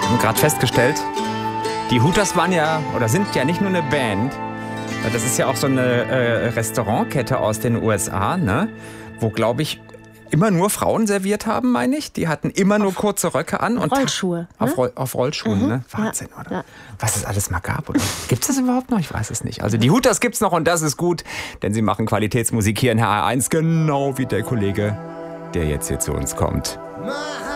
Wir haben gerade festgestellt, die Hooters waren ja oder sind ja nicht nur eine Band. Das ist ja auch so eine Restaurantkette aus den USA, ne? Wo, glaube ich, immer nur Frauen serviert haben, meine ich. Die hatten immer nur kurze Röcke an. Und Rollschuhe. Auf Rollschuhen, ne? Wahnsinn, ja, oder? Ja. Was es alles mal gab, oder? Gibt es das überhaupt noch? Ich weiß es nicht. Also die Hooters gibt's noch und das ist gut, denn sie machen Qualitätsmusik hier in HR1, genau wie der Kollege, der jetzt hier zu uns kommt.